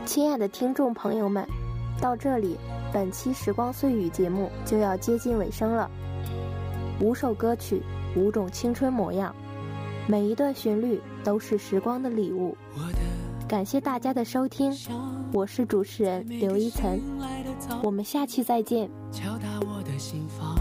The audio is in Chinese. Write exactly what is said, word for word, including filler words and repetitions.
亲爱的听众朋友们，到这里，本期时光碎语节目就要接近尾声了。五首歌曲，五种青春模样，每一段旋律都是时光的礼物。感谢大家的收听，我是主持人刘一岑，我们下期再见。 敲打我的心房，